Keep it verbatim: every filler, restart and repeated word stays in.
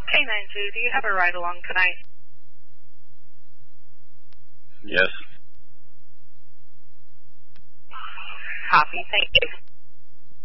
K nine two, do you have a ride along tonight? Yes. Copy, thank you.